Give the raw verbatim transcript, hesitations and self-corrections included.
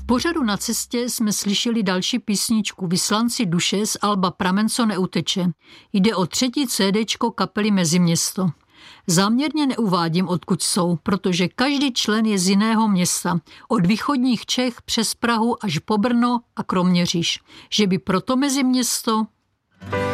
V pořadu Na cestě jsme slyšeli další písničku Vyslanci duše z alba Pramen, co neuteče. Jde o třetí cédéčko kapely Meziměsto. Záměrně neuvádím, odkud jsou, protože každý člen je z jiného města, od východních Čech přes Prahu až po Brno a Kroměříž. Že by proto Meziměsto?